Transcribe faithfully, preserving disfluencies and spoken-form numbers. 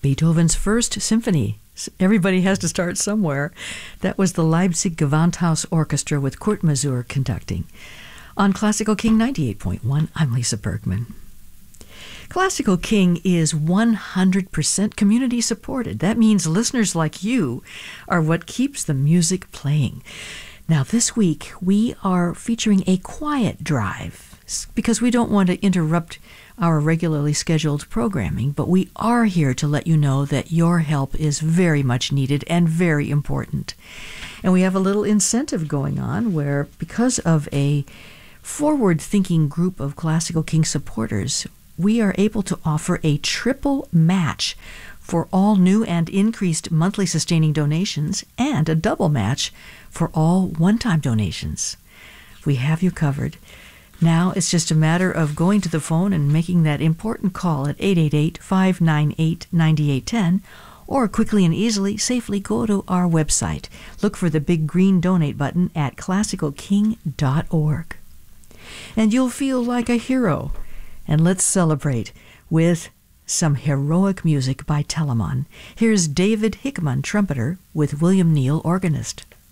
Beethoven's First Symphony. Everybody has to start somewhere. That was the Leipzig Gewandhaus Orchestra with Kurt Masur conducting. On Classical King ninety-eight point one, I'm Lisa Bergman. Classical King is one hundred percent community supported. That means listeners like you are what keeps the music playing. Now, this week, we are featuring a quiet drive because we don't want to interrupt our regularly scheduled programming, but we are here to let you know that your help is very much needed and very important. And we have a little incentive going on where, because of a forward-thinking group of Classical King supporters, we are able to offer a triple match for all new and increased monthly sustaining donations and a double match for all one-time donations. We have you covered. Now it's just a matter of going to the phone and making that important call at eight eight eight, five nine eight, nine eight one zero, or quickly and easily, safely go to our website. Look for the big green donate button at classical king dot org. And you'll feel like a hero. And let's celebrate with some heroic music by Telemann. Here's David Hickman, trumpeter, with William Neal, organist.